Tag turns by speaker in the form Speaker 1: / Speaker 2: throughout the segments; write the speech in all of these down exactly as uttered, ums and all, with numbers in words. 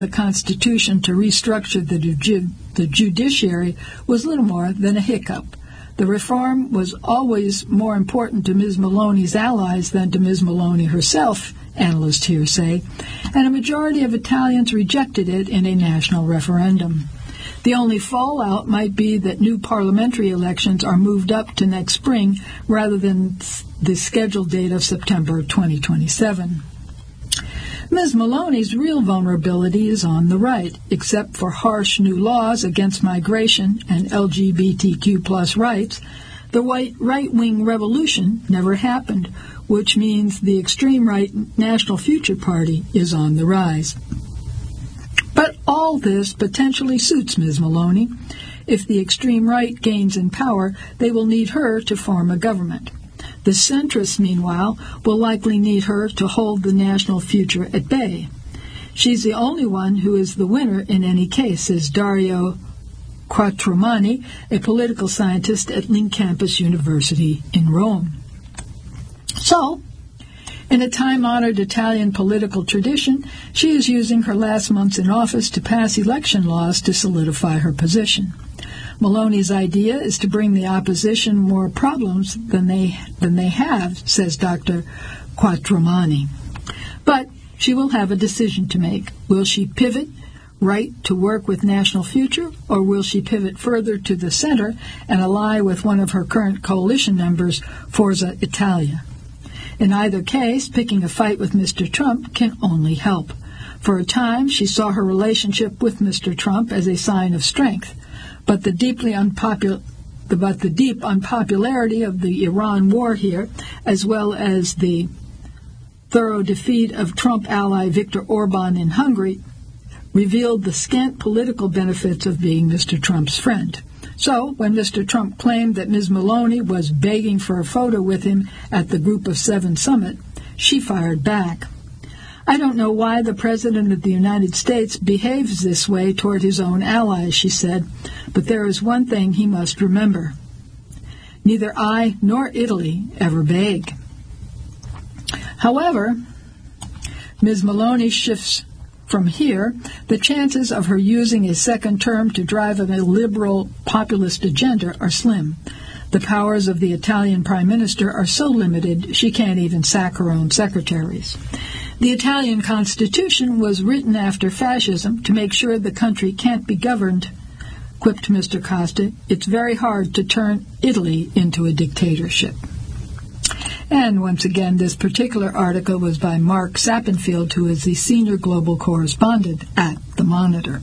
Speaker 1: the Constitution to restructure the, ju- the judiciary was little more than a hiccup. The reform was always more important to Miz Maloney's allies than to Miz Maloney herself, analysts here say, and a majority of Italians rejected it in a national referendum. The only fallout might be that new parliamentary elections are moved up to next spring rather than the scheduled date of September twenty twenty-seven. Miz Maloney's real vulnerability is on the right. Except for harsh new laws against migration and L G B T Q plus rights, the white right-wing revolution never happened, which means the extreme right National Future Party is on the rise. But all this potentially suits Miz Maloney. If the extreme right gains in power, they will need her to form a government. The centrists, meanwhile, will likely need her to hold the national future at bay. She's the only one who is the winner in any case, says Dario Quattromani, a political scientist at Link Campus University in Rome. So, in a time-honored Italian political tradition, she is using her last months in office to pass election laws to solidify her position. Maloney's idea is to bring the opposition more problems than they than they have, says Doctor Quattromani. But she will have a decision to make. Will she pivot right to work with National Future, or will she pivot further to the center and ally with one of her current coalition members, Forza Italia? In either case, picking a fight with Mister Trump can only help. For a time, she saw her relationship with Mister Trump as a sign of strength, but the deeply unpopular, but the deep unpopularity of the Iran war here, as well as the thorough defeat of Trump ally Viktor Orban in Hungary, revealed the scant political benefits of being Mister Trump's friend. So, when Mister Trump claimed that Miz Maloney was begging for a photo with him at the Group of Seven summit, she fired back. I don't know why the President of the United States behaves this way toward his own allies, she said, but there is one thing he must remember. Neither I nor Italy ever beg. However, Miz Maloney shifts from here, the chances of her using a second term to drive a liberal populist agenda are slim. The powers of the Italian Prime Minister are so limited she can't even sack her own secretaries. The Italian Constitution was written after fascism to make sure the country can't be governed, quipped Mister Costa. It's very hard to turn Italy into a dictatorship. And once again, this particular article was by Mark Sappenfield, who is the senior global correspondent at The Monitor.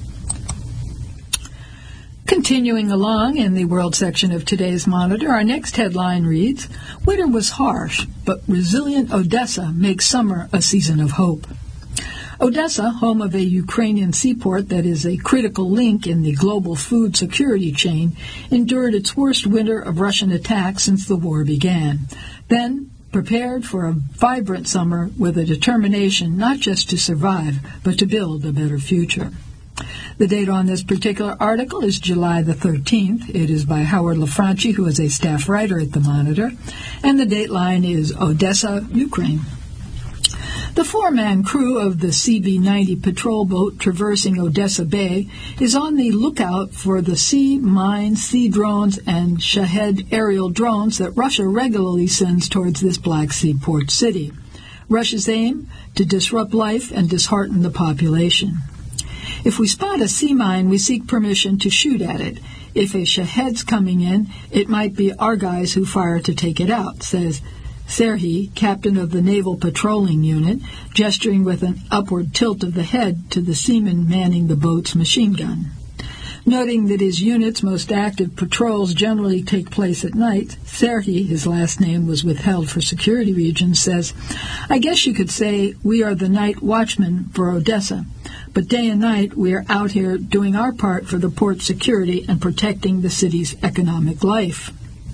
Speaker 1: Continuing along in the world section of today's Monitor, our next headline reads, Winter was harsh, but resilient Odessa makes summer a season of hope. Odessa, home of a Ukrainian seaport that is a critical link in the global food security chain, endured its worst winter of Russian attack since the war began. Then, prepared for a vibrant summer with a determination not just to survive, but to build a better future. The date on this particular article is July the thirteenth. It is by Howard LaFranchi, who is a staff writer at The Monitor, and the dateline is Odessa, Ukraine. The four-man crew of the C B ninety patrol boat traversing Odessa Bay is on the lookout for the sea mines, sea drones, and Shahed aerial drones that Russia regularly sends towards this Black Sea port city. Russia's aim? To disrupt life and dishearten the population. If we spot a sea mine, we seek permission to shoot at it. If a Shahed's coming in, it might be our guys who fire to take it out, says Serhiy, captain of the Naval Patrolling Unit, gesturing with an upward tilt of the head to the seaman manning the boat's machine gun. Noting that his unit's most active patrols generally take place at night, Serhiy, his last name was withheld for security reasons, says, I guess you could say we are the night watchmen for Odessa, but day and night we are out here doing our part for the port security and protecting the city's economic life.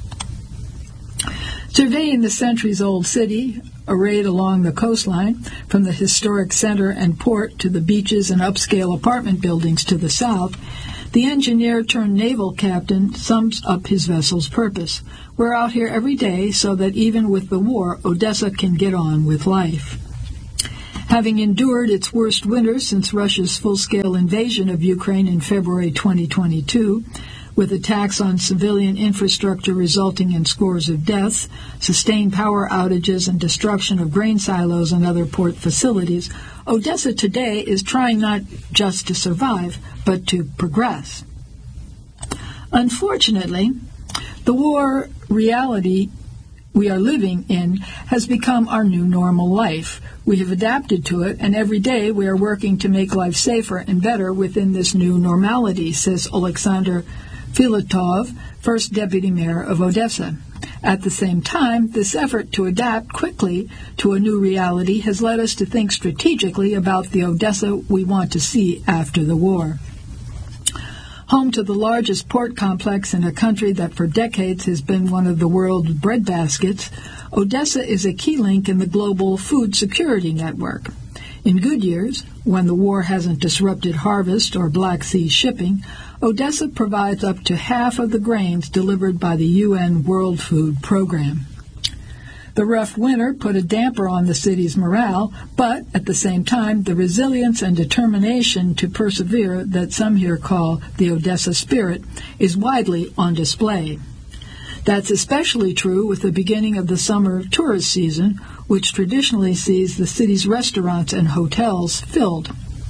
Speaker 1: Surveying the centuries-old city, arrayed along the coastline, from the historic center and port to the beaches and upscale apartment buildings to the south, the engineer-turned-naval captain sums up his vessel's purpose. We're out here every day so that even with the war, Odessa can get on with life. Having endured its worst winter since Russia's full-scale invasion of Ukraine in February twenty twenty-two, with attacks on civilian infrastructure resulting in scores of deaths, sustained power outages, and destruction of grain silos and other port facilities, Odessa today is trying not just to survive, but to progress. Unfortunately, the war reality we are living in has become our new normal life. We have adapted to it, and every day we are working to make life safer and better within this new normality, says Alexander Filatov, first deputy mayor of Odessa. At the same time, this effort to adapt quickly to a new reality has led us to think strategically about the Odessa we want to see after the war. Home to the largest port complex in a country that for decades has been one of the world's breadbaskets, Odessa is a key link in the global food security network. In good years, when the war hasn't disrupted harvest or Black Sea shipping, Odessa provides up to half of the grains delivered by the U N World Food Program. The rough winter put a damper on the city's morale, but at the same time, the resilience and determination to persevere that some here call the Odessa spirit is widely on display. That's especially true with the beginning of the summer tourist season, which traditionally sees the city's restaurants and hotels filled.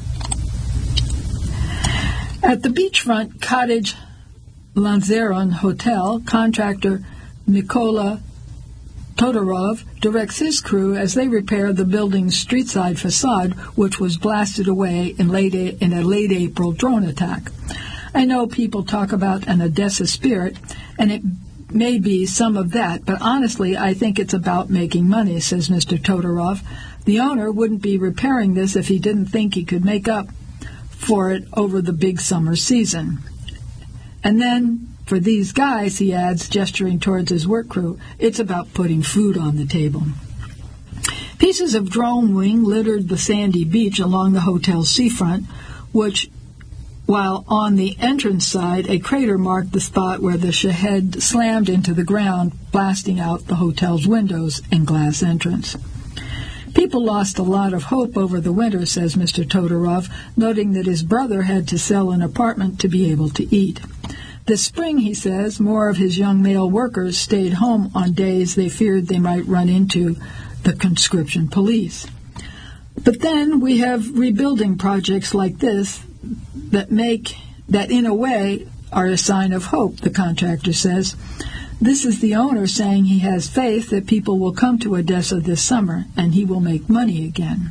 Speaker 1: At the beachfront cottage Lanzaron Hotel, contractor Mykola Todorov directs his crew as they repair the building's street-side facade, which was blasted away in, late a- in a late April drone attack. I know people talk about an Odessa spirit, and it may be some of that, but honestly, I think it's about making money, says Mister Todorov. The owner wouldn't be repairing this if he didn't think he could make up for it over the big summer season. And then, for these guys, he adds, gesturing towards his work crew, it's about putting food on the table. Pieces of drone wing littered the sandy beach along the hotel's seafront, which, while on the entrance side, a crater marked the spot where the Shahed slammed into the ground, blasting out the hotel's windows and glass entrance. People lost a lot of hope over the winter, says Mister Todorov, noting that his brother had to sell an apartment to be able to eat. This spring, he says, more of his young male workers stayed home on days they feared they might run into the conscription police. But then we have rebuilding projects like this that make, that in a way are a sign of hope, the contractor says. This is the owner saying he has faith that people will come to Odessa this summer and he will make money again.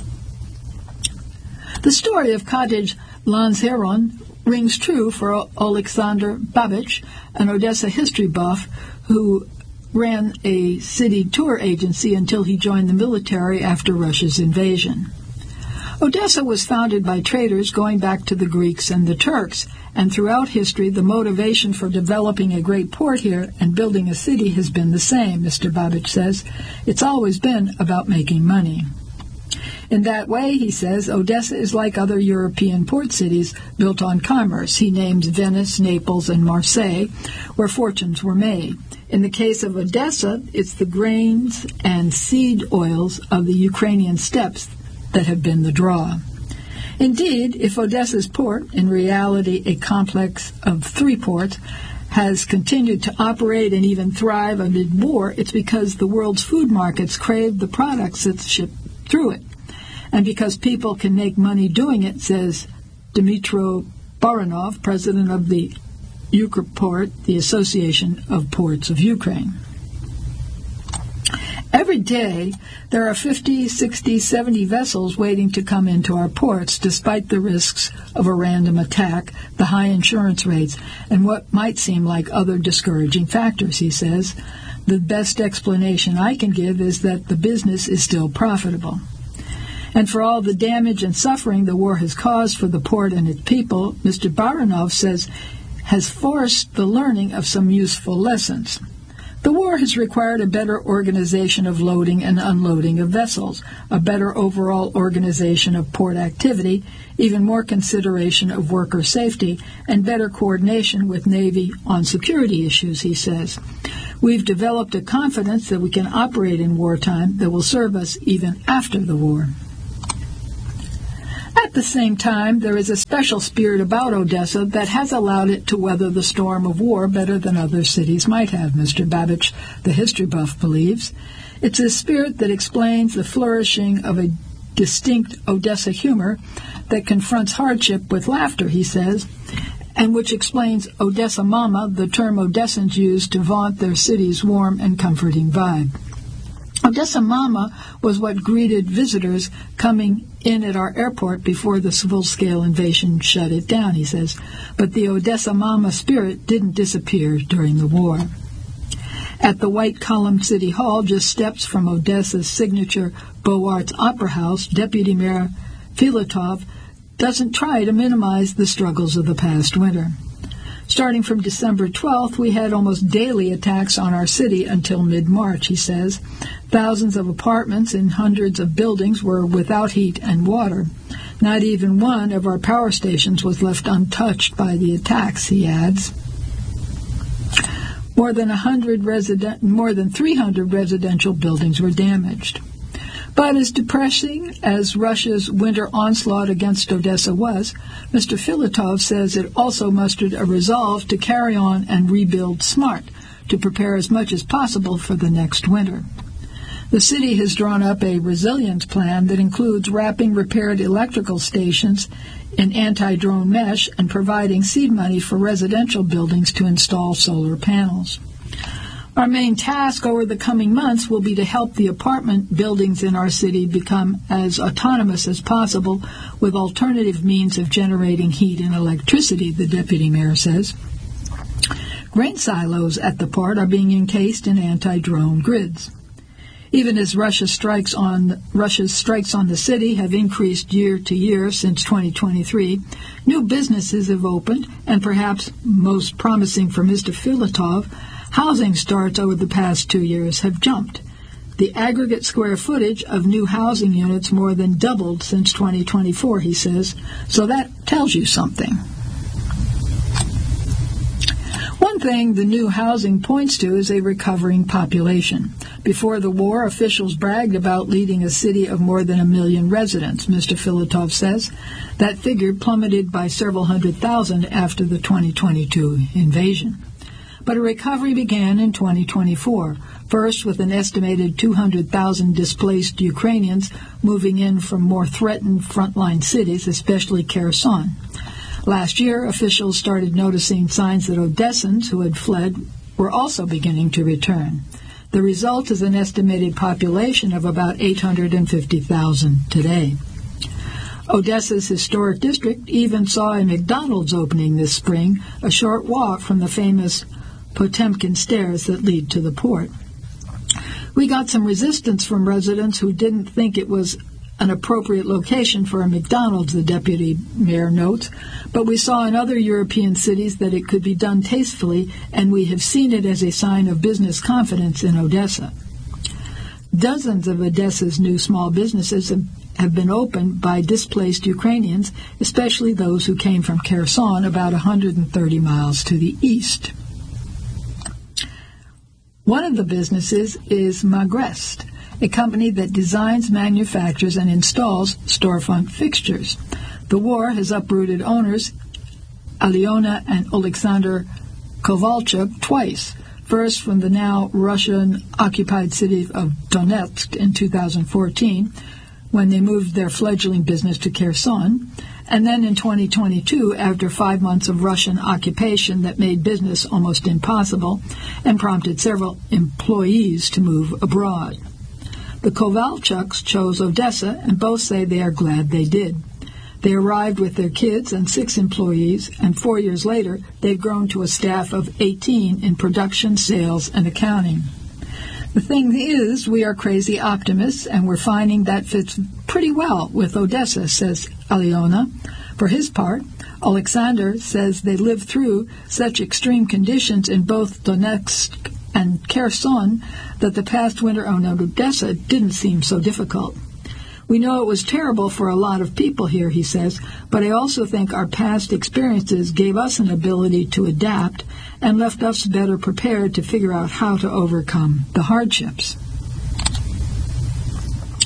Speaker 1: The story of cottage Lanzaron rings true for Alexander Babich, an Odessa history buff who ran a city tour agency until he joined the military after Russia's invasion. Odessa was founded by traders going back to the Greeks and the Turks, and throughout history the motivation for developing a great port here and building a city has been the same, Mister Babich says. It's always been about making money. In that way, he says, Odessa is like other European port cities built on commerce. He names Venice, Naples, and Marseille, where fortunes were made. In the case of Odessa, it's the grains and seed oils of the Ukrainian steppes that have been the draw. Indeed, if Odessa's port, in reality a complex of three ports, has continued to operate and even thrive amid war, it's because the world's food markets crave the products that's shipped through it. And because people can make money doing it, says Dmytro Baranov, president of the Ukrport, the Association of Ports of Ukraine. Every day, there are fifty, sixty, seventy vessels waiting to come into our ports, despite the risks of a random attack, the high insurance rates, and what might seem like other discouraging factors, he says. The best explanation I can give is that the business is still profitable. And for all the damage and suffering the war has caused for the port and its people, Mister Baranov says, has forced the learning of some useful lessons. The war has required a better organization of loading and unloading of vessels, a better overall organization of port activity, even more consideration of worker safety, and better coordination with Navy on security issues, he says. We've developed a confidence that we can operate in wartime that will serve us even after the war. the same time, there is a special spirit about Odessa that has allowed it to weather the storm of war better than other cities might have, Mister Babbage, the history buff, believes. It's a spirit that explains the flourishing of a distinct Odessa humor that confronts hardship with laughter, he says, and which explains Odessa Mama, the term Odessans use to vaunt their city's warm and comforting vibe. Odessa Mama was what greeted visitors coming in at our airport before the full-scale invasion shut it down, he says. But the Odessa Mama spirit didn't disappear during the war. At the white-columned City Hall, just steps from Odessa's signature Beaux Arts Opera House, Deputy Mayor Filatov doesn't try to minimize the struggles of the past winter. Starting from December twelfth, we had almost daily attacks on our city until mid-March, he says. Thousands of apartments and hundreds of buildings were without heat and water. Not even one of our power stations was left untouched by the attacks, he adds. More than a hundred resident, more than three hundred residential buildings were damaged. But as depressing as Russia's winter onslaught against Odessa was, Mister Filatov says it also mustered a resolve to carry on and rebuild smart, to prepare as much as possible for the next winter. The city has drawn up a resilience plan that includes wrapping repaired electrical stations in anti-drone mesh and providing seed money for residential buildings to install solar panels. Our main task over the coming months will be to help the apartment buildings in our city become as autonomous as possible with alternative means of generating heat and electricity, the deputy mayor says. Grain silos at the port are being encased in anti-drone grids. Even as Russia strikes on, Russia's strikes on the city have increased year to year since twenty twenty-three, new businesses have opened, and perhaps most promising for Mister Filatov, housing starts over the past two years have jumped. The aggregate square footage of new housing units more than doubled since twenty twenty-four, he says, so that tells you something. One thing the new housing points to is a recovering population. Before the war, officials bragged about leading a city of more than a million residents, Mister Filatov says. That figure plummeted by several hundred thousand after the twenty twenty-two invasion. But a recovery began in twenty twenty-four, first with an estimated two hundred thousand displaced Ukrainians moving in from more threatened frontline cities, especially Kherson. Last year, officials started noticing signs that Odessans who had fled were also beginning to return. The result is an estimated population of about eight hundred fifty thousand today. Odessa's historic district even saw a McDonald's opening this spring, a short walk from the famous Potemkin stairs that lead to the port. We got some resistance from residents who didn't think it was an appropriate location for a McDonald's, the deputy mayor notes, but we saw in other European cities that it could be done tastefully, and we have seen it as a sign of business confidence in Odessa. Dozens of Odessa's new small businesses have, have been opened by displaced Ukrainians, especially those who came from Kherson, about one hundred thirty miles to the east. One of the businesses is Magrest, a company that designs, manufactures, and installs storefront fixtures. The war has uprooted owners Aliona and Alexander Kovalchuk twice, first from the now Russian-occupied city of Donetsk in two thousand fourteen, when they moved their fledgling business to Kherson, and then in twenty twenty-two, after five months of Russian occupation that made business almost impossible and prompted several employees to move abroad. The Kovalchuks chose Odessa, and both say they are glad they did. They arrived with their kids and six employees, and four years later, they've grown to a staff of eighteen in production, sales, and accounting. The thing is, we are crazy optimists, and we're finding that fits pretty well with Odessa, says Aliona. For his part, Alexander says they lived through such extreme conditions in both Donetsk and Kherson that the past winter on Odessa didn't seem so difficult. We know it was terrible for a lot of people here, he says, but I also think our past experiences gave us an ability to adapt and left us better prepared to figure out how to overcome the hardships.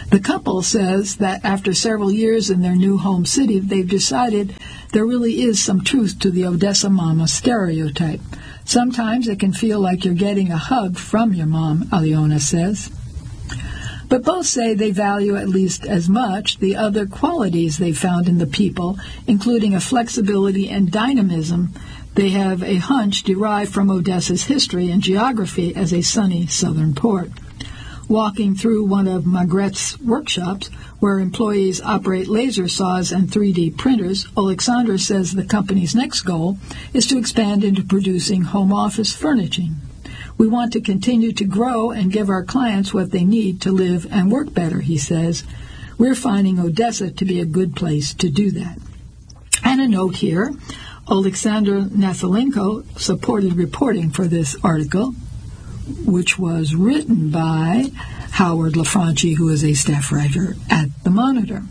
Speaker 1: The couple says that after several years in their new home city, they've decided there really is some truth to the Odessa mama stereotype. Sometimes it can feel like you're getting a hug from your mom, Aliona says. But both say they value at least as much the other qualities they found in the people, including a flexibility and dynamism they have a hunch derived from Odessa's history and geography as a sunny southern port. Walking through one of Magrette's workshops, where employees operate laser saws and three D printers, Alexander says the company's next goal is to expand into producing home office furnishing. We want to continue to grow and give our clients what they need to live and work better, he says. We're finding Odessa to be a good place to do that. And a note here, Alexander Nathalenko supported reporting for this article, which was written by Howard LaFranchi, who is a staff writer at The Monitor.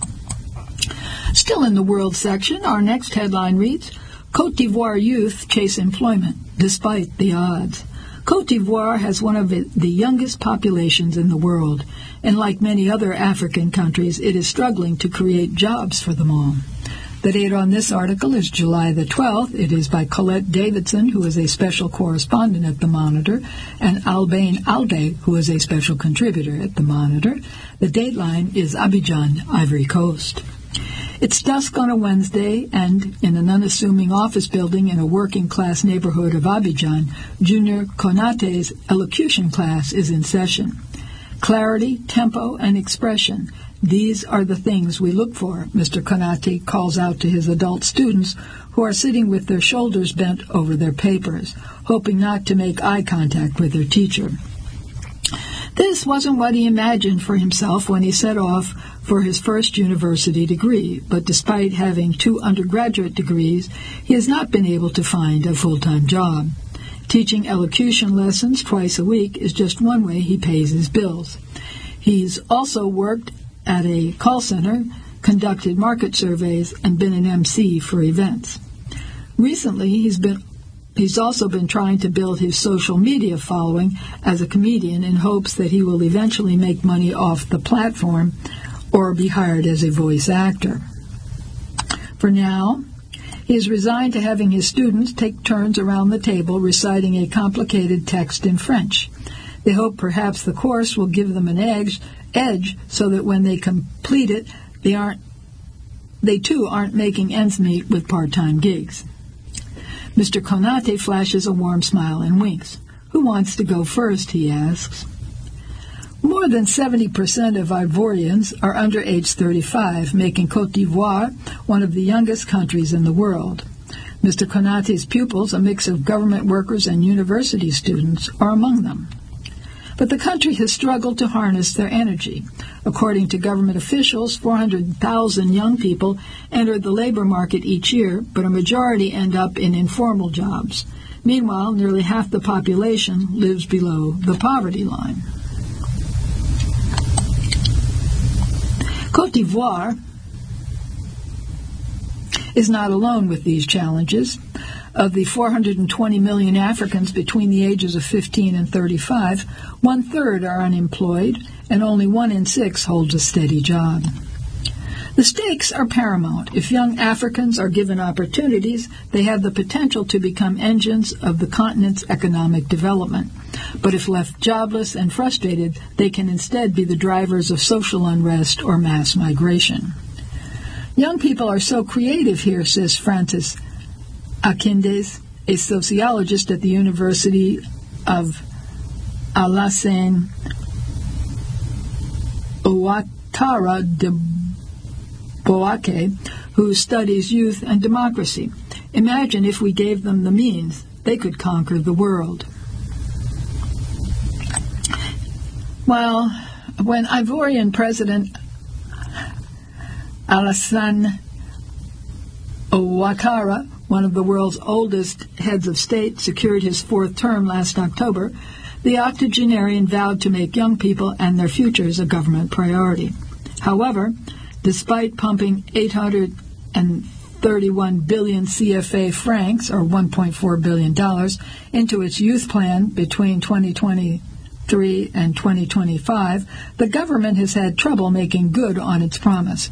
Speaker 1: Still in the world section, our next headline reads, Côte d'Ivoire youth chase employment despite the odds. Côte d'Ivoire has one of the youngest populations in the world, and like many other African countries, it is struggling to create jobs for them all. The date on this article is July the twelfth. It is by Colette Davidson, who is a special correspondent at The Monitor, and Albain Alde, who is a special contributor at The Monitor. The dateline is Abidjan, Ivory Coast. It's dusk on a Wednesday, and in an unassuming office building in a working-class neighborhood of Abidjan, Junior Konate's elocution class is in session. Clarity, tempo, and expression. These are the things we look for, Mister Konate calls out to his adult students who are sitting with their shoulders bent over their papers, hoping not to make eye contact with their teacher. This wasn't what he imagined for himself when he set off for his first university degree, but despite having two undergraduate degrees, he has not been able to find a full-time job. Teaching elocution lessons twice a week is just one way he pays his bills. He's also worked at a call center, conducted market surveys, and been an M C for events. Recently, he's been he's also been trying to build his social media following as a comedian in hopes that he will eventually make money off the platform or be hired as a voice actor. For now, he is resigned to having his students take turns around the table reciting a complicated text in French. They hope perhaps the course will give them an edge, edge so that when they complete it, they aren't, they too aren't making ends meet with part-time gigs. Mister Konate flashes a warm smile and winks. Who wants to go first, he asks. More than seventy percent of Ivorians are under age thirty-five, making Côte d'Ivoire one of the youngest countries in the world. Mister Konate's pupils, a mix of government workers and university students, are among them. But the country has struggled to harness their energy. According to government officials, four hundred thousand young people enter the labor market each year, but a majority end up in informal jobs. Meanwhile, nearly half the population lives below the poverty line. Côte d'Ivoire is not alone with these challenges. Of the four hundred twenty million Africans between the ages of fifteen and thirty-five, one-third are unemployed, and only one in six holds a steady job. The stakes are paramount. If young Africans are given opportunities, they have the potential to become engines of the continent's economic development. But if left jobless and frustrated, they can instead be the drivers of social unrest or mass migration. Young people are so creative here, says Francis Akindes, a sociologist at the University of Alassane Ouattara de Bouaké, who studies youth and democracy. Imagine if we gave them the means, they could conquer the world. Well, when Ivorian President Alassane Ouattara, one of the world's oldest heads of state, secured his fourth term last October, the octogenarian vowed to make young people and their futures a government priority. However, despite pumping eight hundred thirty-one billion C F A francs, or one point four billion dollars, into its youth plan between twenty twenty twenty-three and twenty twenty-five, the government has had trouble making good on its promise.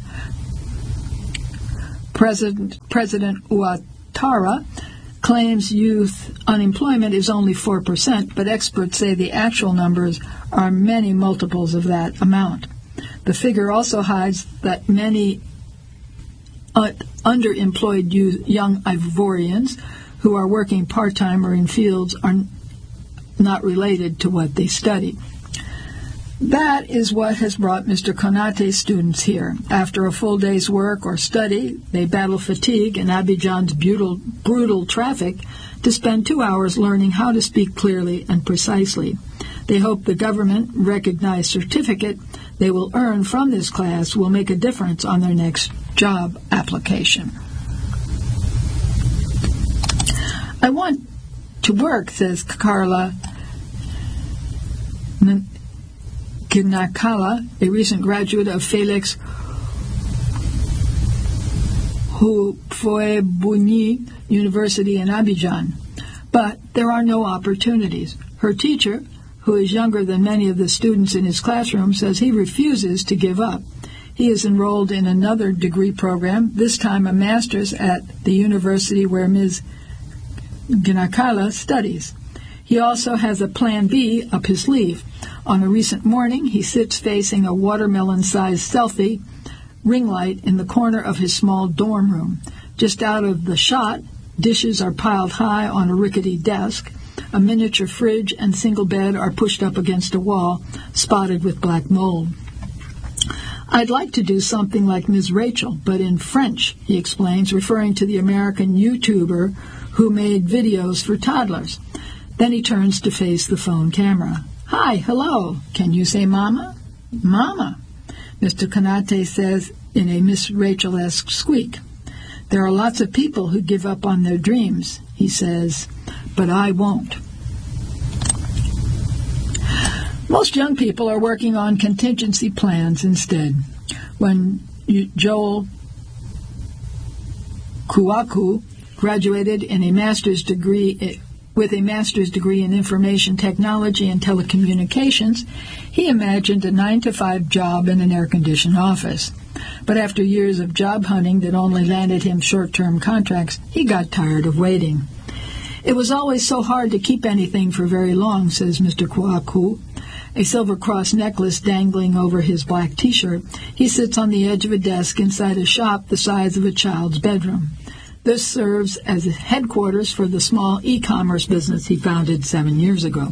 Speaker 1: President, President Ouattara claims youth unemployment is only four percent, but experts say the actual numbers are many multiples of that amount. The figure also hides that many uh, underemployed youth, young Ivorians who are working part-time or in fields are not related to what they study. That is what has brought Mister Konate's students here. After a full day's work or study, they battle fatigue and Abidjan's brutal, brutal traffic to spend two hours learning how to speak clearly and precisely. They hope the government-recognized certificate they will earn from this class will make a difference on their next job application. I want to work, says Carla Kinakala, a recent graduate of Felix Houphouët-Boigny University in Abidjan. But there are no opportunities. Her teacher, who is younger than many of the students in his classroom, says he refuses to give up. He is enrolled in another degree program, this time a master's at the university where Miz Ginakala studies. He also has a plan B up his sleeve. On a recent morning, he sits facing a watermelon-sized selfie ring light in the corner of his small dorm room. Just out of the shot, dishes are piled high on a rickety desk. A miniature fridge and single bed are pushed up against a wall, spotted with black mold. I'd like to do something like Miz Rachel, but in French, he explains, referring to the American YouTuber who made videos for toddlers. Then he turns to face the phone camera. Hi, hello. Can you say Mama? Mama, Mister Konate says in a Miss Rachel-esque squeak. There are lots of people who give up on their dreams, he says, but I won't. Most young people are working on contingency plans instead. When Joel Kouakou graduated in a master's degree with a master's degree in information technology and telecommunications, he imagined a nine to five job in an air-conditioned office. But after years of job hunting that only landed him short-term contracts, he got tired of waiting. It was always so hard to keep anything for very long, says Mister Kouakou. A silver cross necklace dangling over his black T-shirt, he sits on the edge of a desk inside a shop the size of a child's bedroom. This serves as headquarters for the small e-commerce business he founded seven years ago.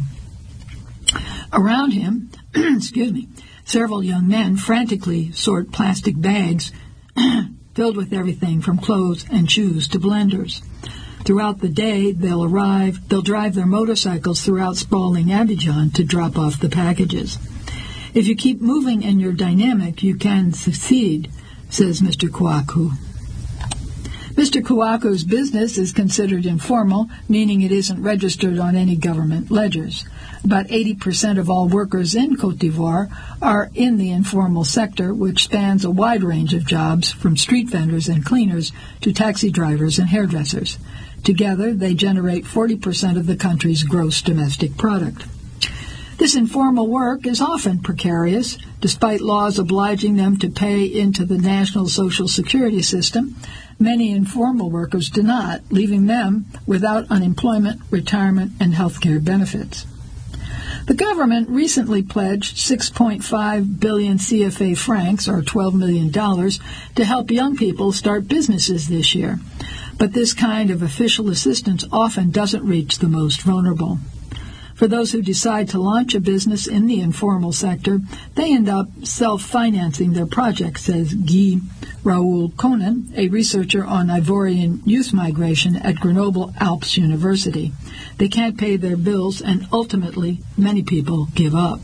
Speaker 1: Around him, excuse me, several young men frantically sort plastic bags filled with everything from clothes and shoes to blenders. Throughout the day, they'll arrive, they'll drive their motorcycles throughout sprawling Abidjan to drop off the packages. If you keep moving and you're dynamic, you can succeed, says Mister Kouakou. Mister Kouakou's business is considered informal, meaning it isn't registered on any government ledgers. About eighty percent of all workers in Côte d'Ivoire are in the informal sector, which spans a wide range of jobs, from street vendors and cleaners to taxi drivers and hairdressers. Together, they generate forty percent of the country's gross domestic product. This informal work is often precarious, despite laws obliging them to pay into the national social security system. Many informal workers do not, leaving them without unemployment, retirement, and health care benefits. The government recently pledged six point five billion C F A francs, or twelve million dollars, to help young people start businesses this year. But this kind of official assistance often doesn't reach the most vulnerable. For those who decide to launch a business in the informal sector, they end up self-financing their projects, says Guy Raoul Conan, a researcher on Ivorian youth migration at Grenoble Alpes University. They can't pay their bills, and ultimately, many people give up.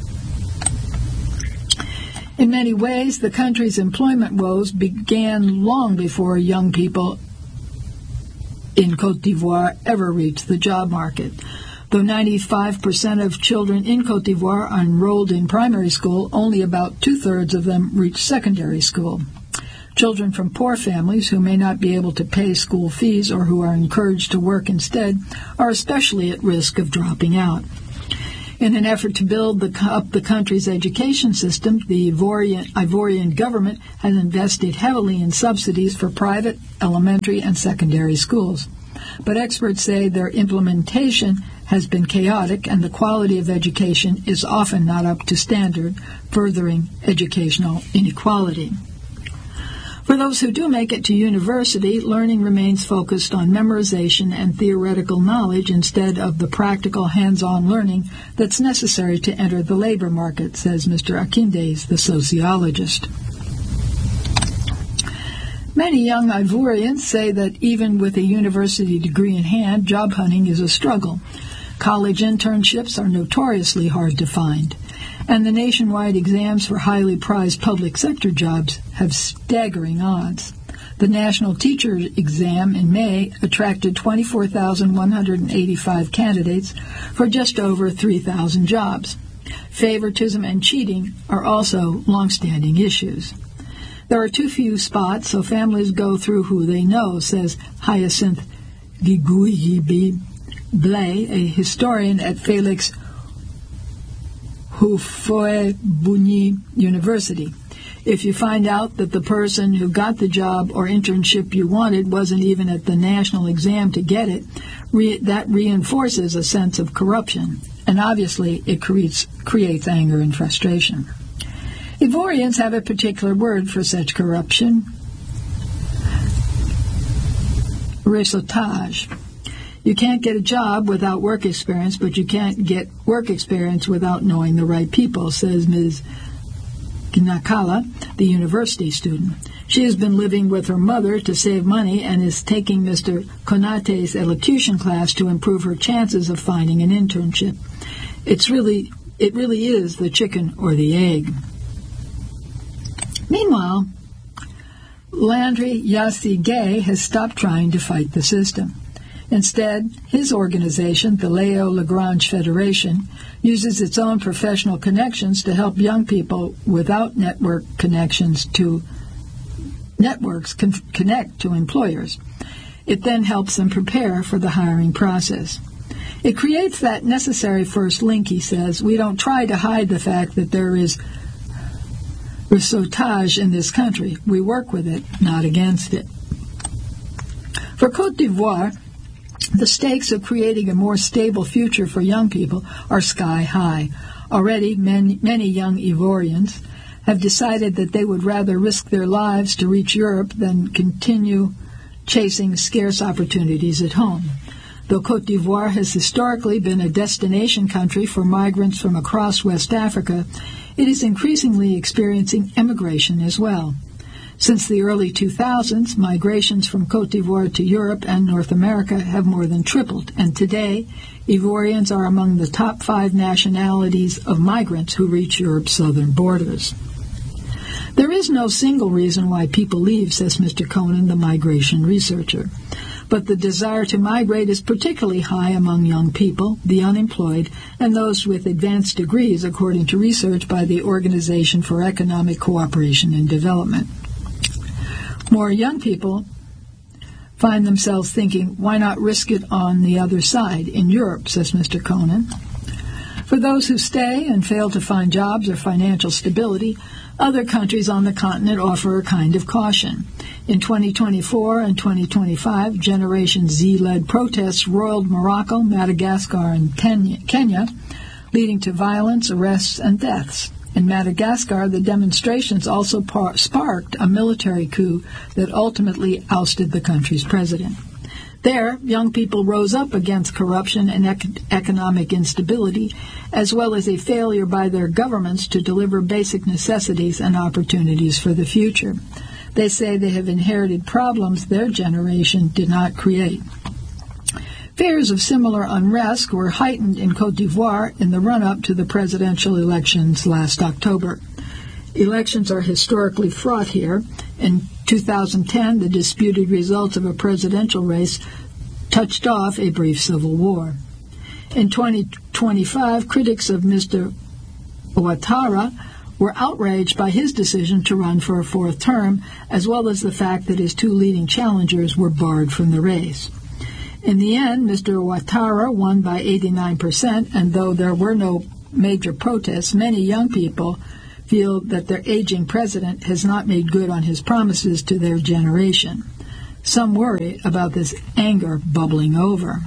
Speaker 1: In many ways, the country's employment woes began long before young people in Côte d'Ivoire ever reached the job market. Though ninety-five percent of children in Côte d'Ivoire are enrolled in primary school, only about two-thirds of them reach secondary school. Children from poor families who may not be able to pay school fees or who are encouraged to work instead are especially at risk of dropping out. In an effort to build the, up the country's education system, the Ivorian, Ivorian government has invested heavily in subsidies for private elementary and secondary schools. But experts say their implementation has been chaotic and the quality of education is often not up to standard, furthering educational inequality. For those who do make it to university, learning remains focused on memorization and theoretical knowledge instead of the practical hands-on learning that's necessary to enter the labor market, says Mister Akindes, the sociologist. Many young Ivorians say that even with a university degree in hand, job hunting is a struggle. College internships are notoriously hard to find, and the nationwide exams for highly prized public sector jobs have staggering odds. The National Teacher Exam in May attracted twenty-four thousand one hundred eighty-five candidates for just over three thousand jobs. Favoritism and cheating are also long-standing issues. There are too few spots, so families go through who they know, says Hyacinth Giguyibi Blay, a historian at Felix Houphouët-Boigny University. If you find out that the person who got the job or internship you wanted wasn't even at the national exam to get it, re- that reinforces a sense of corruption, and obviously it creates, creates anger and frustration. Ivorians have a particular word for such corruption: réseautage. You can't get a job without work experience, but you can't get work experience without knowing the right people, says Miz Ginakala, the university student. She has been living with her mother to save money and is taking Mister Konate's elocution class to improve her chances of finding an internship. It's really, it really is the chicken or the egg. Meanwhile, Landry Yassi Gay has stopped trying to fight the system. Instead, his organization, the Leo Lagrange Federation, uses its own professional connections to help young people without network connections to networks con- connect to employers. It then helps them prepare for the hiring process. It creates that necessary first link, he says. We don't try to hide the fact that there is réseautage in this country. We work with it, not against it. For Côte d'Ivoire, the stakes of creating a more stable future for young people are sky high. Already, many, many young Ivorians have decided that they would rather risk their lives to reach Europe than continue chasing scarce opportunities at home. Though Côte d'Ivoire has historically been a destination country for migrants from across West Africa, it is increasingly experiencing emigration as well. Since the early two thousands, migrations from Côte d'Ivoire to Europe and North America have more than tripled, and today, Ivorians are among the top five nationalities of migrants who reach Europe's southern borders. There is no single reason why people leave, says Mister Conan, the migration researcher. But the desire to migrate is particularly high among young people, the unemployed, and those with advanced degrees, according to research by the Organization for Economic Cooperation and Development. More young people find themselves thinking, why not risk it on the other side, in Europe, says Mister Conan. For those who stay and fail to find jobs or financial stability, other countries on the continent offer a kind of caution. In twenty twenty-four and twenty twenty-five, Generation Z-led protests roiled Morocco, Madagascar, and Kenya, leading to violence, arrests, and deaths. In Madagascar, the demonstrations also par- sparked a military coup that ultimately ousted the country's president. There, young people rose up against corruption and ec- economic instability, as well as a failure by their governments to deliver basic necessities and opportunities for the future. They say they have inherited problems their generation did not create. Fears of similar unrest were heightened in Côte d'Ivoire in the run-up to the presidential elections last October. Elections are historically fraught here. In two thousand ten, the disputed results of a presidential race touched off a brief civil war. In twenty twenty-five, critics of Mister Ouattara were outraged by his decision to run for a fourth term, as well as the fact that his two leading challengers were barred from the race. In the end, Mister Ouattara won by eighty-nine percent, and though there were no major protests, many young people feel that their aging president has not made good on his promises to their generation. Some worry about this anger bubbling over.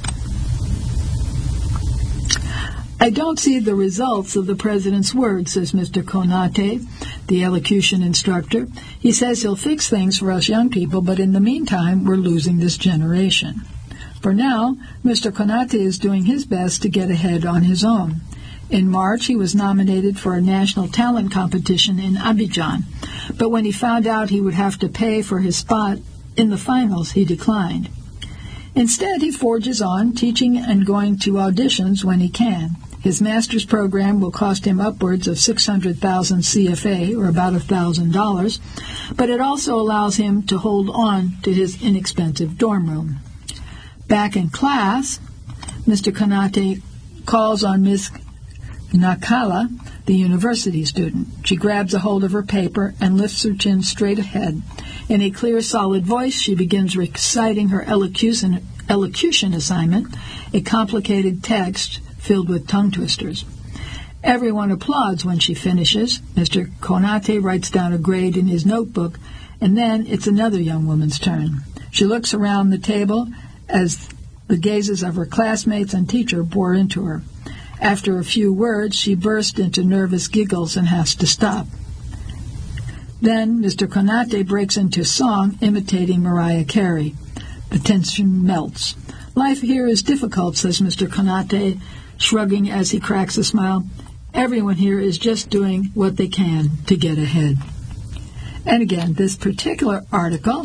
Speaker 1: I don't see the results of the president's words, says Mister Konate, the elocution instructor. He says he'll fix things for us young people, but in the meantime, we're losing this generation. For now, Mister Konate is doing his best to get ahead on his own. In March, he was nominated for a national talent competition in Abidjan, but when he found out he would have to pay for his spot in the finals, he declined. Instead, he forges on, teaching and going to auditions when he can. His master's program will cost him upwards of six hundred thousand C F A, or about one thousand dollars, but it also allows him to hold on to his inexpensive dorm room. Back in class, Mister Konate calls on Miss Nakala, the university student. She grabs a hold of her paper and lifts her chin straight ahead. In a clear, solid voice, she begins reciting her elocution, elocution assignment, a complicated text filled with tongue twisters. Everyone applauds when she finishes. Mister Konate writes down a grade in his notebook, and then it's another young woman's turn. She looks around the table as the gazes of her classmates and teacher bore into her. After a few words, she bursts into nervous giggles and has to stop. Then Mister Konate breaks into song imitating Mariah Carey. The tension melts. Life here is difficult, says Mister Konate, shrugging as he cracks a smile. Everyone here is just doing what they can to get ahead. And again, this particular article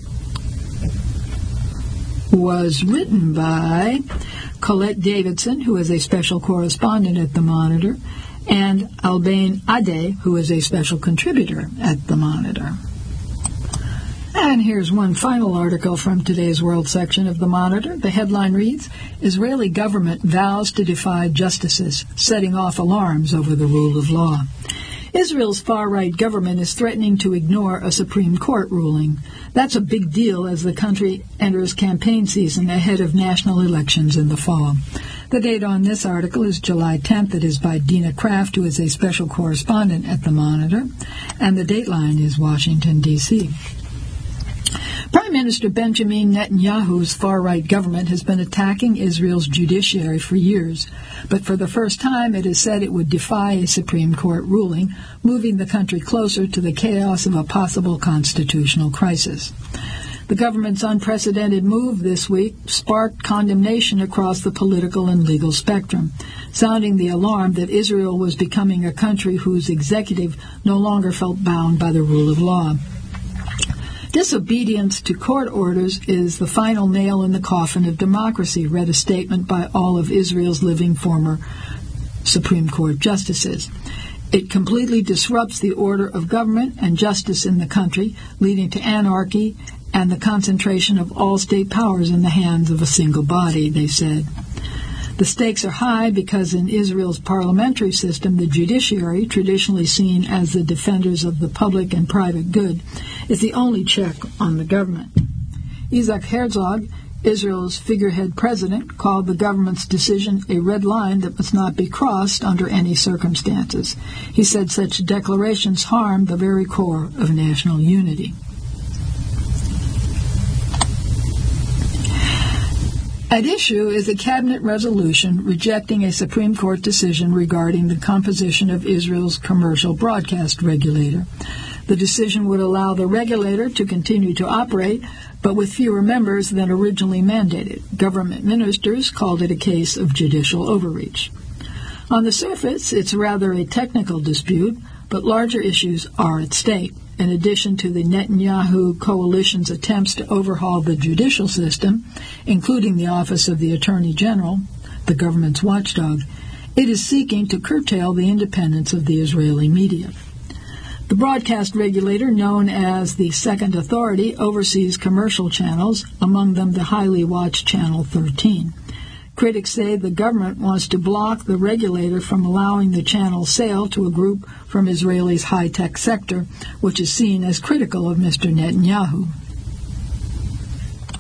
Speaker 1: was written by Colette Davidson, who is a special correspondent at The Monitor, and Albane Ade, who is a special contributor at The Monitor. And here's one final article from today's World section of The Monitor. The headline reads, Israeli government vows to defy justices, setting off alarms over the rule of law. Israel's far-right government is threatening to ignore a Supreme Court ruling. That's a big deal as the country enters campaign season ahead of national elections in the fall. The date on this article is July tenth. It is by Dina Kraft, who is a special correspondent at The Monitor, and the dateline is Washington, D C Prime Minister Benjamin Netanyahu's far-right government has been attacking Israel's judiciary for years, but for the first time it has said it would defy a Supreme Court ruling, moving the country closer to the chaos of a possible constitutional crisis. The government's unprecedented move this week sparked condemnation across the political and legal spectrum, sounding the alarm that Israel was becoming a country whose executive no longer felt bound by the rule of law. Disobedience to court orders is the final nail in the coffin of democracy, read a statement by all of Israel's living former Supreme Court justices. It completely disrupts the order of government and justice in the country, leading to anarchy and the concentration of all state powers in the hands of a single body, they said. The stakes are high because in Israel's parliamentary system, the judiciary, traditionally seen as the defenders of the public and private good, is the only check on the government. Isaac Herzog, Israel's figurehead president, called the government's decision a red line that must not be crossed under any circumstances. He said such declarations harm the very core of national unity. At issue is a cabinet resolution rejecting a Supreme Court decision regarding the composition of Israel's commercial broadcast regulator. The decision would allow the regulator to continue to operate, but with fewer members than originally mandated. Government ministers called it a case of judicial overreach. On the surface, it's rather a technical dispute, but larger issues are at stake. In addition to the Netanyahu coalition's attempts to overhaul the judicial system, including the Office of the Attorney General, the government's watchdog, it is seeking to curtail the independence of the Israeli media. The broadcast regulator, known as the Second Authority, oversees commercial channels, among them the highly watched Channel thirteen. Critics say the government wants to block the regulator from allowing the channel's sale to a group from Israel's high-tech sector, which is seen as critical of Mister Netanyahu.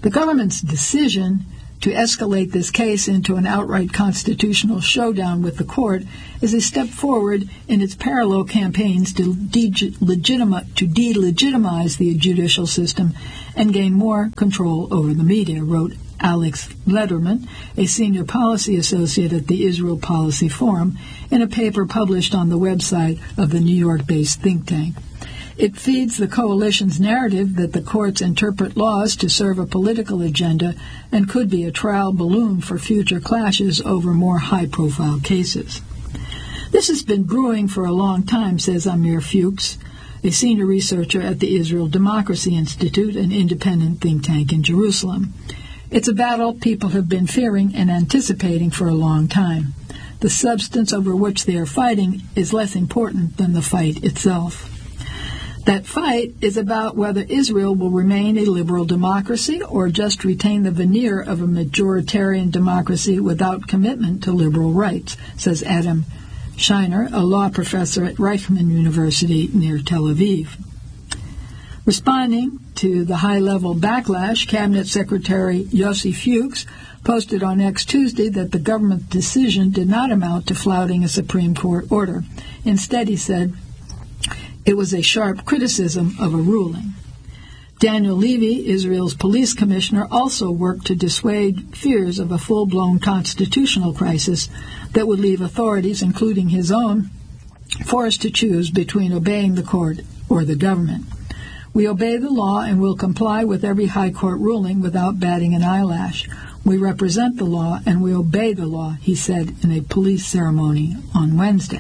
Speaker 1: The government's decision to escalate this case into an outright constitutional showdown with the court is a step forward in its parallel campaigns to, de- legitima- to delegitimize the judicial system and gain more control over the media, wrote Alex Lederman, a senior policy associate at the Israel Policy Forum, in a paper published on the website of the New York-based think tank. It feeds the coalition's narrative that the courts interpret laws to serve a political agenda and could be a trial balloon for future clashes over more high-profile cases. This has been brewing for a long time, says Amir Fuchs, a senior researcher at the Israel Democracy Institute, an independent think tank in Jerusalem. It's a battle people have been fearing and anticipating for a long time. The substance over which they are fighting is less important than the fight itself. That fight is about whether Israel will remain a liberal democracy or just retain the veneer of a majoritarian democracy without commitment to liberal rights, says Adam Shiner, a law professor at Reichman University near Tel Aviv. Responding to the high-level backlash, Cabinet Secretary Yossi Fuchs posted on X Tuesday that the government's decision did not amount to flouting a Supreme Court order. Instead, he said, it was a sharp criticism of a ruling. Daniel Levy, Israel's police commissioner, also worked to dissuade fears of a full-blown constitutional crisis that would leave authorities, including his own, forced to choose between obeying the court or the government. We obey the law and will comply with every high court ruling without batting an eyelash. We represent the law and we obey the law, he said in a police ceremony on Wednesday.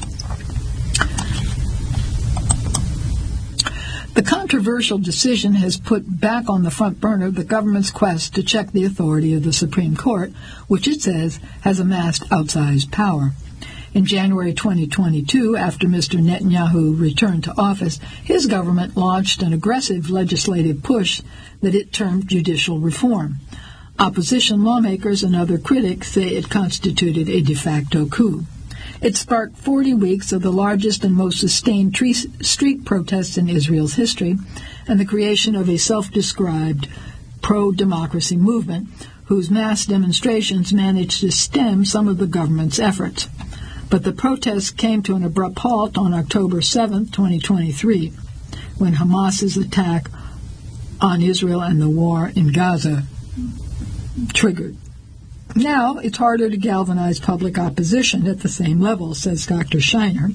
Speaker 1: The controversial decision has put back on the front burner the government's quest to check the authority of the Supreme Court, which it says has amassed outsized power. In January twenty twenty-two, after Mister Netanyahu returned to office, his government launched an aggressive legislative push that it termed judicial reform. Opposition lawmakers and other critics say it constituted a de facto coup. It sparked forty weeks of the largest and most sustained tre- street protests in Israel's history and the creation of a self-described pro-democracy movement whose mass demonstrations managed to stem some of the government's efforts. But the protests came to an abrupt halt on October seventh, twenty twenty-three, when Hamas's attack on Israel and the war in Gaza triggered. Now, it's harder to galvanize public opposition at the same level, says Doctor Shiner.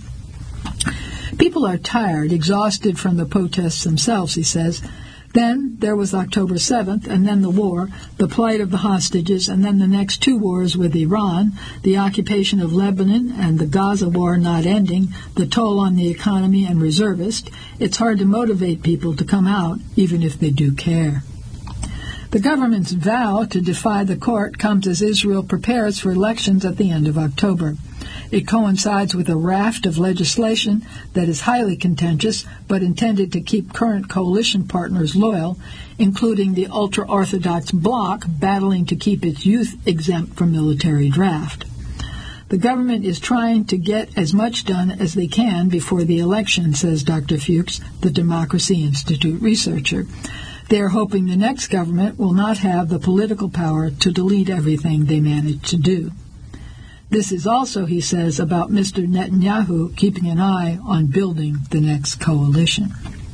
Speaker 1: People are tired, exhausted from the protests themselves, he says. Then there was October seventh, and then the war, the plight of the hostages, and then the next two wars with Iran, the occupation of Lebanon and the Gaza war not ending, the toll on the economy and reservists. It's hard to motivate people to come out, even if they do care. The government's vow to defy the court comes as Israel prepares for elections at the end of October. It coincides with a raft of legislation that is highly contentious but intended to keep current coalition partners loyal, including the ultra-Orthodox bloc battling to keep its youth exempt from military draft. The government is trying to get as much done as they can before the election, says Doctor Fuchs, the Democracy Institute researcher. They are hoping the next government will not have the political power to delete everything they managed to do. This is also, he says, about Mister Netanyahu keeping an eye on building the next coalition.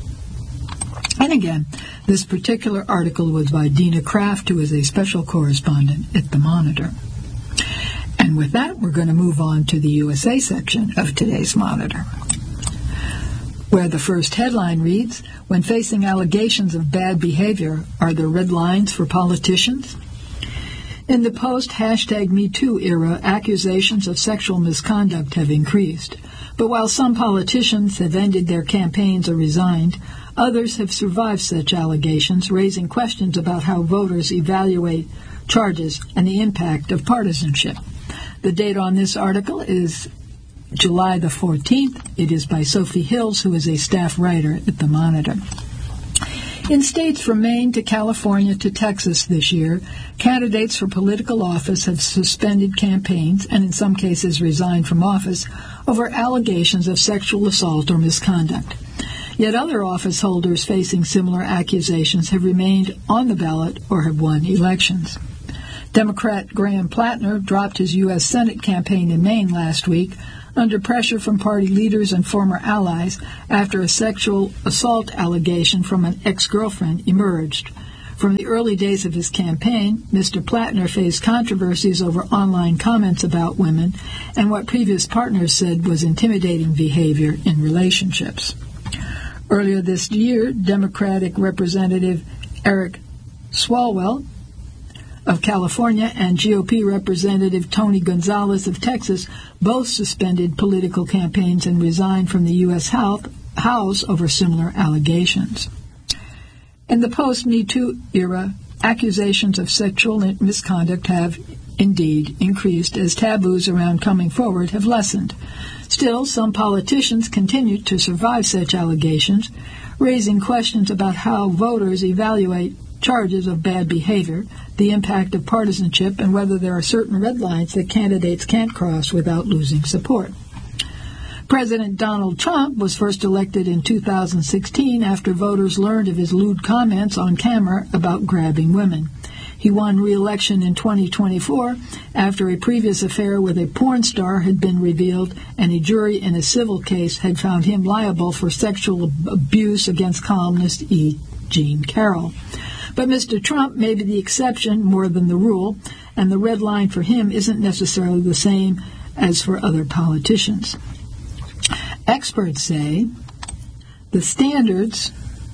Speaker 1: And again, this particular article was by Dina Kraft, who is a special correspondent at The Monitor. And with that, we're going to move on to the U S A section of today's Monitor, where the first headline reads, "When facing allegations of bad behavior, are there red lines for politicians?" In the post-hashtag MeToo era, accusations of sexual misconduct have increased. But while some politicians have ended their campaigns or resigned, others have survived such allegations, raising questions about how voters evaluate charges and the impact of partisanship. The date on this article is July the fourteenth. It is by Sophie Hills, who is a staff writer at The Monitor. In states from Maine to California to Texas this year, candidates for political office have suspended campaigns and in some cases resigned from office over allegations of sexual assault or misconduct. Yet other office holders facing similar accusations have remained on the ballot or have won elections. Democrat Graham Plattner dropped his U S Senate campaign in Maine last week under pressure from party leaders and former allies after a sexual assault allegation from an ex-girlfriend emerged. From the early days of his campaign, Mister Plattner faced controversies over online comments about women and what previous partners said was intimidating behavior in relationships. Earlier this year, Democratic Representative Eric Swalwell of California and G O P Representative Tony Gonzalez of Texas both suspended political campaigns and resigned from the U S House over similar allegations. In the post-Me Too era, accusations of sexual misconduct have indeed increased as taboos around coming forward have lessened. Still, some politicians continue to survive such allegations, raising questions about how voters evaluate charges of bad behavior, the impact of partisanship, and whether there are certain red lines that candidates can't cross without losing support. President Donald Trump was first elected in two thousand sixteen after voters learned of his lewd comments on camera about grabbing women. He won re-election in twenty twenty-four after a previous affair with a porn star had been revealed and a jury in a civil case had found him liable for sexual abuse against columnist E. Jean Carroll. But Mister Trump may be the exception more than the rule, and the red line for him isn't necessarily the same as for other politicians. Experts say the standards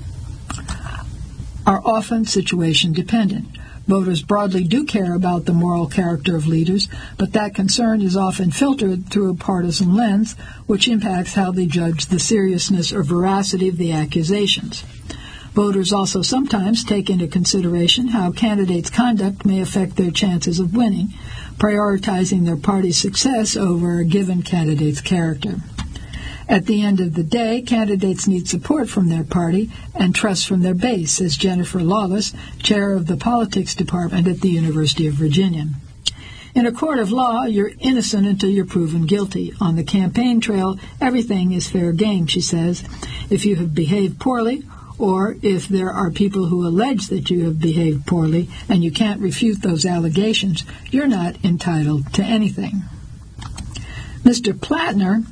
Speaker 1: are often situation dependent. Voters broadly do care about the moral character of leaders, but that concern is often filtered through a partisan lens, which impacts how they judge the seriousness or veracity of the accusations. Voters also sometimes take into consideration how candidates' conduct may affect their chances of winning, prioritizing their party's success over a given candidate's character. At the end of the day, candidates need support from their party and trust from their base, says Jennifer Lawless, chair of the politics department at the University of Virginia. In a court of law, you're innocent until you're proven guilty. On the campaign trail, everything is fair game, she says. If you have behaved poorly, or if there are people who allege that you have behaved poorly and you can't refute those allegations, you're not entitled to anything. Mister Plattner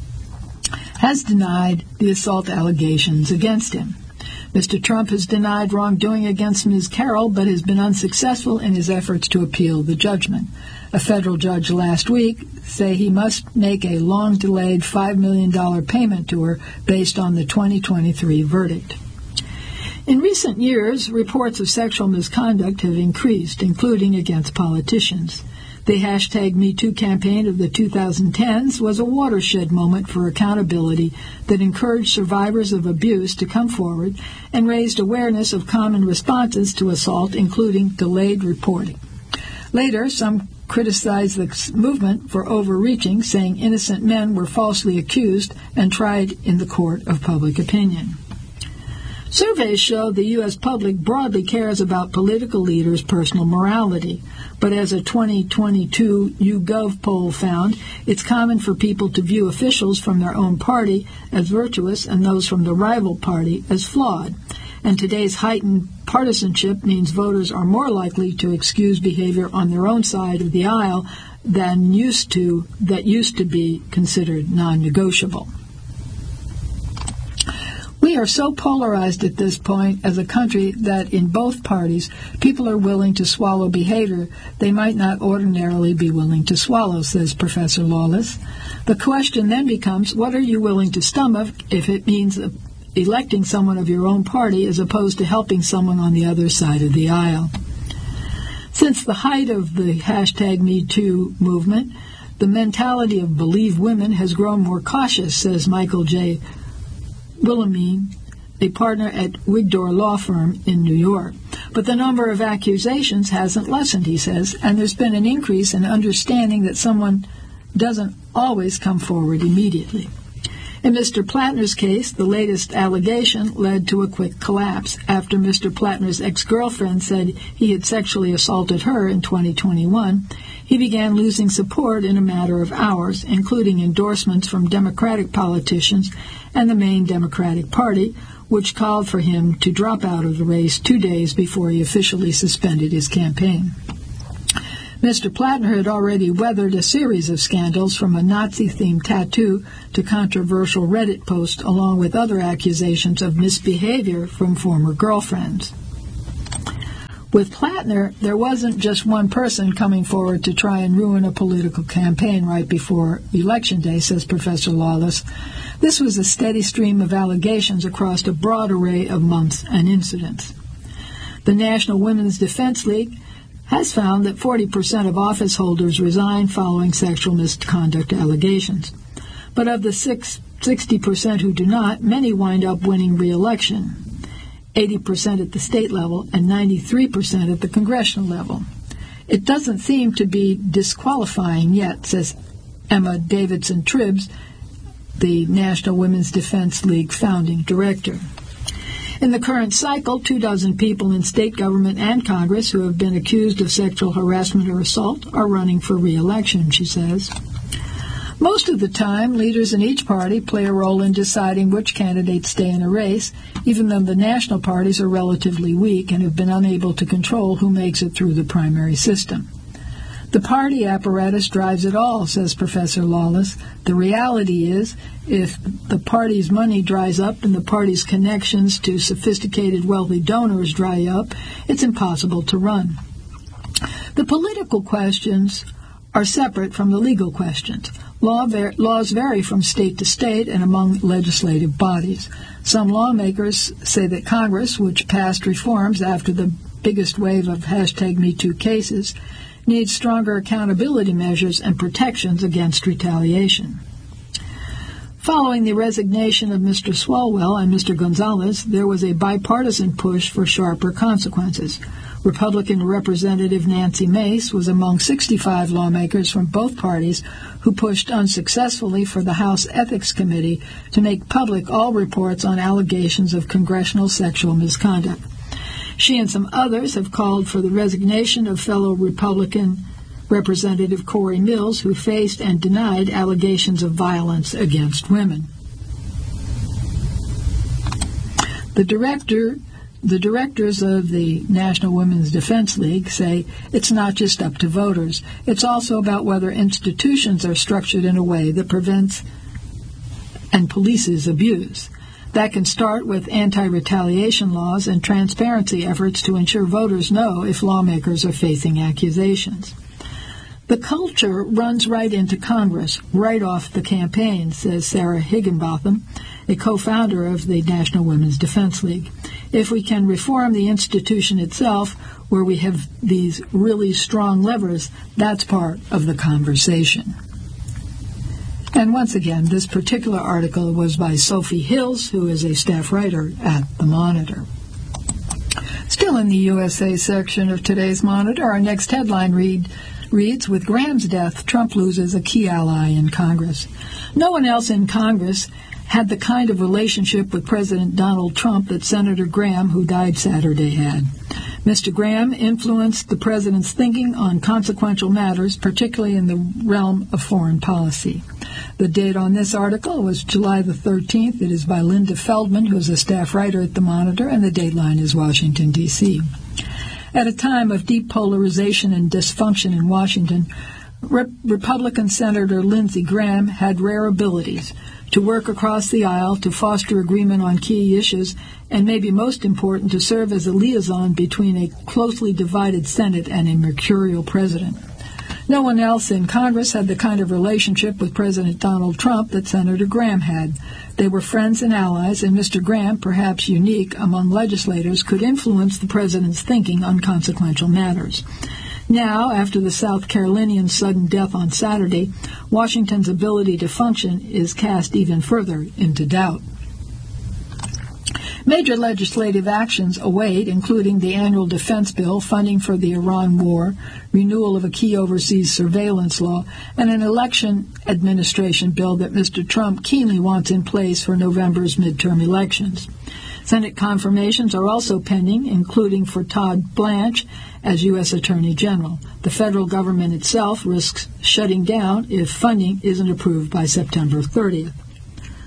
Speaker 1: has denied the assault allegations against him. Mister Trump has denied wrongdoing against Miz Carroll, but has been unsuccessful in his efforts to appeal the judgment. A federal judge last week said he must make a long-delayed five million dollars payment to her based on the twenty twenty-three verdict. In recent years, reports of sexual misconduct have increased, including against politicians. The hashtag Me Too campaign of the two thousand tens was a watershed moment for accountability that encouraged survivors of abuse to come forward and raised awareness of common responses to assault, including delayed reporting. Later, some criticized the movement for overreaching, saying innocent men were falsely accused and tried in the court of public opinion. Surveys show the U S public broadly cares about political leaders' personal morality, but as a twenty twenty-two YouGov poll found, it's common for people to view officials from their own party as virtuous and those from the rival party as flawed. And today's heightened partisanship means voters are more likely to excuse behavior on their own side of the aisle than used to that used to be considered non-negotiable. We are so polarized at this point as a country that in both parties, people are willing to swallow behavior they might not ordinarily be willing to swallow, says Professor Lawless. The question then becomes, what are you willing to stomach if it means electing someone of your own party as opposed to helping someone on the other side of the aisle? Since the height of the hashtag Me Too movement, the mentality of believe women has grown more cautious, says Michael J. Wilhelmine, a partner at Wigdor Law Firm in New York. But the number of accusations hasn't lessened, he says, and there's been an increase in understanding that someone doesn't always come forward immediately. In Mister Plattner's case, the latest allegation led to a quick collapse. After Mister Plattner's ex-girlfriend said he had sexually assaulted her in twenty twenty-one, he began losing support in a matter of hours, including endorsements from Democratic politicians and the main Democratic Party, which called for him to drop out of the race two days before he officially suspended his campaign. Mister Plattner had already weathered a series of scandals, from a Nazi-themed tattoo to controversial Reddit posts, along with other accusations of misbehavior from former girlfriends. With Plattner, there wasn't just one person coming forward to try and ruin a political campaign right before Election Day, says Professor Lawless. This was a steady stream of allegations across a broad array of months and incidents. The National Women's Defense League has found that forty percent of office holders resign following sexual misconduct allegations. But of the sixty percent who do not, many wind up winning re-election, eighty percent at the state level and ninety-three percent at the congressional level. It doesn't seem to be disqualifying yet, says Emma Davidson Tribbs, the National Women's Defense League founding director. In the current cycle, two dozen people in state government and Congress who have been accused of sexual harassment or assault are running for re-election, she says. Most of the time, leaders in each party play a role in deciding which candidates stay in a race, even though the national parties are relatively weak and have been unable to control who makes it through the primary system. The party apparatus drives it all, says Professor Lawless. The reality is, if the party's money dries up and the party's connections to sophisticated, wealthy donors dry up, it's impossible to run. The political questions are separate from the legal questions. Law ver- laws vary from state to state and among legislative bodies. Some lawmakers say that Congress, which passed reforms after the biggest wave of hashtag Me Too cases, needs stronger accountability measures and protections against retaliation. Following the resignation of Mister Swalwell and Mister Gonzalez, there was a bipartisan push for sharper consequences. Republican Representative Nancy Mace was among sixty-five lawmakers from both parties who pushed unsuccessfully for the House Ethics Committee to make public all reports on allegations of congressional sexual misconduct. She and some others have called for the resignation of fellow Republican Representative Corey Mills, who faced and denied allegations of violence against women. The director, the directors of the National Women's Defense League say it's not just up to voters. It's also about whether institutions are structured in a way that prevents and polices abuse. That can start with anti-retaliation laws and transparency efforts to ensure voters know if lawmakers are facing accusations. The culture runs right into Congress, right off the campaign, says Sarah Higginbotham, a co-founder of the National Women's Defense League. If we can reform the institution itself, where we have these really strong levers, that's part of the conversation. And once again, this particular article was by Sophie Hills, who is a staff writer at The Monitor. Still in the U S A section of today's Monitor, our next headline read, reads, with Graham's death, Trump loses a key ally in Congress. No one else in Congress had the kind of relationship with President Donald Trump that Senator Graham, who died Saturday, had. Mister Graham influenced the president's thinking on consequential matters, particularly in the realm of foreign policy. The date on this article was July the thirteenth. It is by Linda Feldman, who is a staff writer at The Monitor, and the dateline is Washington, D C At a time of deep polarization and dysfunction in Washington, Re- Republican Senator Lindsey Graham had rare abilities to work across the aisle to foster agreement on key issues, and maybe most important, to serve as a liaison between a closely divided Senate and a mercurial president. No one else in Congress had the kind of relationship with President Donald Trump that Senator Graham had. They were friends and allies, and Mister Graham, perhaps unique among legislators, could influence the president's thinking on consequential matters. Now, after the South Carolinian's sudden death on Saturday, Washington's ability to function is cast even further into doubt. Major legislative actions await, including the annual defense bill, funding for the Iran war, renewal of a key overseas surveillance law, and an election administration bill that Mister Trump keenly wants in place for November's midterm elections. Senate confirmations are also pending, including for Todd Blanche as U S Attorney General. The federal government itself risks shutting down if funding isn't approved by September thirtieth.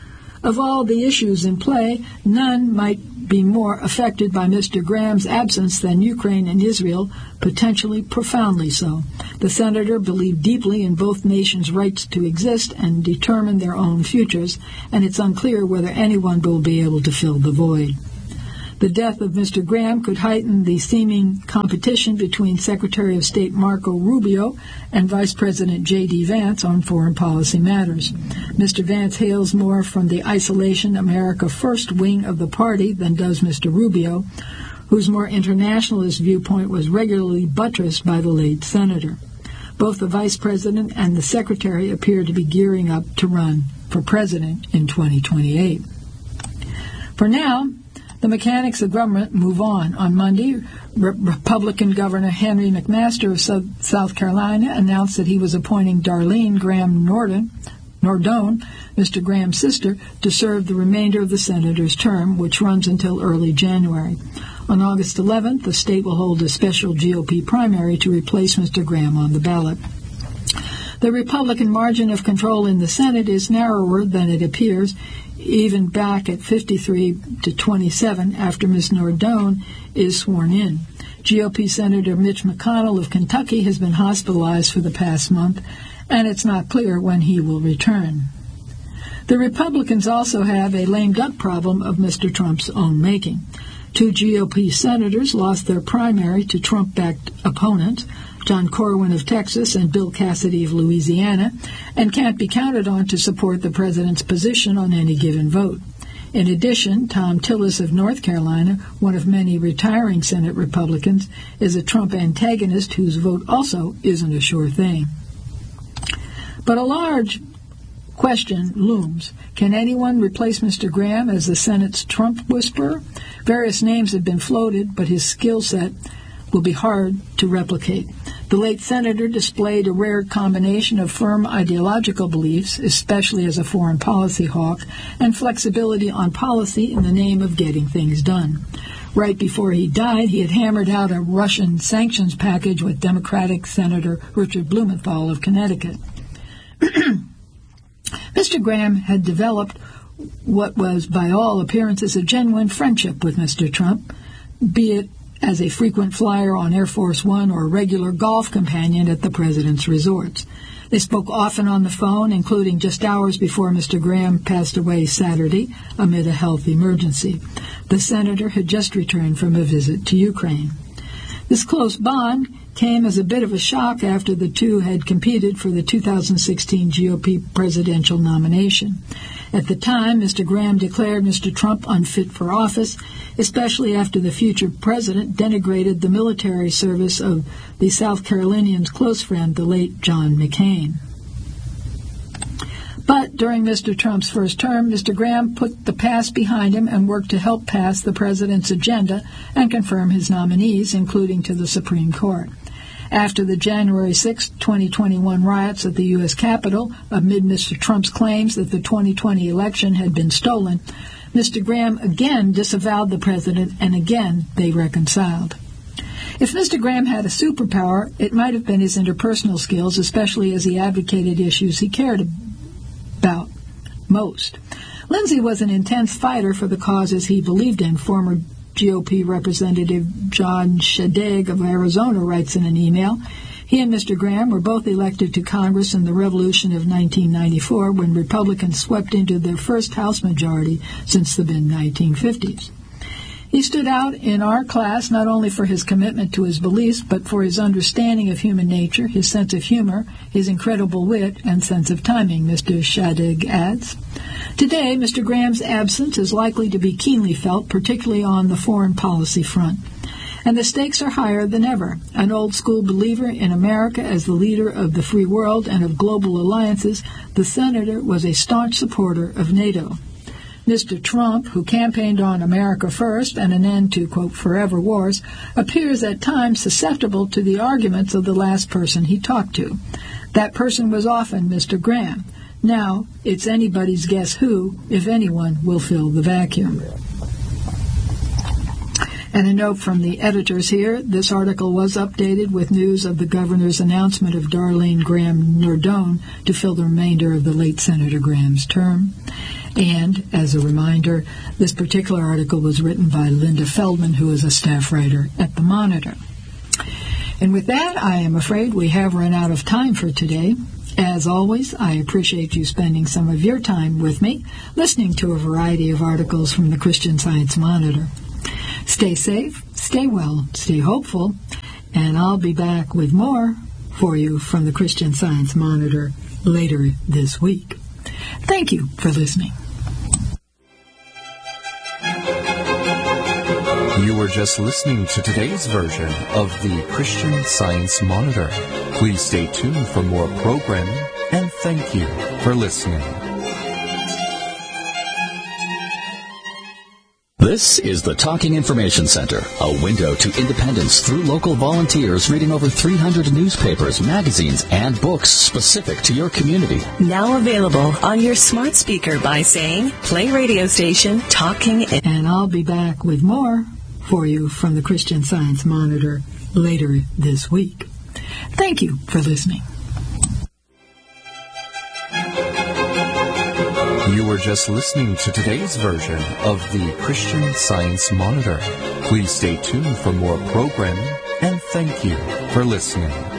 Speaker 1: Of all the issues in play, none might be more affected by Mister Graham's absence than Ukraine and Israel, potentially profoundly so. The senator believed deeply in both nations' rights to exist and determine their own futures, and it's unclear whether anyone will be able to fill the void. The death of Mister Graham could heighten the seeming competition between Secretary of State Marco Rubio and Vice President J D Vance on foreign policy matters. Mister Vance hails more from the isolation America First wing of the party than does Mister Rubio, whose more internationalist viewpoint was regularly buttressed by the late senator. Both the Vice President and the Secretary appear to be gearing up to run for president in twenty twenty-eight. For now, the mechanics of government move on. On Monday, Re- Republican Governor Henry McMaster of South, South Carolina announced that he was appointing Darlene Graham Nordon, Nordone, Mister Graham's sister, to serve the remainder of the senator's term, which runs until early January. On August eleventh, the state will hold a special G O P primary to replace Mister Graham on the ballot. The Republican margin of control in the Senate is narrower than it appears, even back at fifty-three to twenty-seven after Miz Nordone is sworn in. G O P Senator Mitch McConnell of Kentucky has been hospitalized for the past month, and it's not clear when he will return. The Republicans also have a lame duck problem of Mister Trump's own making. Two G O P senators lost their primary to Trump-backed opponents, John Corwin of Texas and Bill Cassidy of Louisiana, and can't be counted on to support the president's position on any given vote. In addition, Tom Tillis of North Carolina, one of many retiring Senate Republicans, is a Trump antagonist whose vote also isn't a sure thing. But a large question looms. Can anyone replace Mister Graham as the Senate's Trump whisperer? Various names have been floated, but his skill set will be hard to replicate. The late senator displayed a rare combination of firm ideological beliefs, especially as a foreign policy hawk, and flexibility on policy in the name of getting things done. Right before he died, he had hammered out a Russian sanctions package with Democratic Senator Richard Blumenthal of Connecticut. Mister Graham had developed what was, by all appearances, a genuine friendship with Mister Trump, be it as a frequent flyer on Air Force One or a regular golf companion at the president's resorts. They spoke often on the phone, including just hours before Mister Graham passed away Saturday amid a health emergency. The senator had just returned from a visit to Ukraine. This close bond came as a bit of a shock after the two had competed for the two thousand sixteen G O P presidential nomination. At the time, Mister Graham declared Mister Trump unfit for office, especially after the future president denigrated the military service of the South Carolinian's close friend, the late John McCain. But during Mister Trump's first term, Mister Graham put the past behind him and worked to help pass the president's agenda and confirm his nominees, including to the Supreme Court. After the January sixth, twenty twenty-one riots at the U S Capitol, amid Mister Trump's claims that the twenty twenty election had been stolen, Mister Graham again disavowed the president, and again they reconciled. If Mister Graham had a superpower, it might have been his interpersonal skills, especially as he advocated issues he cared about most. Lindsay was an intense fighter for the causes he believed in. Former G O P Representative John Shadegg of Arizona writes in an email, he and Mister Graham were both elected to Congress in the Revolution of nineteen ninety-four, when Republicans swept into their first House majority since the mid nineteen fifties. He stood out in our class not only for his commitment to his beliefs, but for his understanding of human nature, his sense of humor, his incredible wit, and sense of timing, Mister Shadegg adds. Today, Mister Graham's absence is likely to be keenly felt, particularly on the foreign policy front. And the stakes are higher than ever. An old-school believer in America as the leader of the free world and of global alliances, the senator was a staunch supporter of NATO. Mister Trump, who campaigned on America First and an end to, quote, forever wars, appears at times susceptible to the arguments of the last person he talked to. That person was often Mister Graham. Now, it's anybody's guess who, if anyone, will fill the vacuum. And a note from the editors here, this article was updated with news of the governor's announcement of Darlene Graham Nardone to fill the remainder of the late Senator Graham's term. And, as a reminder, this particular article was written by Linda Feldman, who is a staff writer at the Monitor. And with that, I am afraid we have run out of time for today. As always, I appreciate you spending some of your time with me, listening to a variety of articles from the Christian Science Monitor. Stay safe, stay well, stay hopeful, and I'll be back with more for you from the Christian Science Monitor later this week. Thank you for listening.
Speaker 2: You were just listening to today's version of the Christian Science Monitor. Please stay tuned for more programming, and thank you for listening.
Speaker 3: This is the Talking Information Center, a window to independence through local volunteers reading over three hundred newspapers, magazines, and books specific to your community.
Speaker 4: Now available on your smart speaker by saying, play radio station Talking.
Speaker 1: And I'll be back with more for you from the Christian Science Monitor later this week. Thank you for listening.
Speaker 2: You were just listening to today's version of the Christian Science Monitor. Please stay tuned for more programming, and thank you for listening.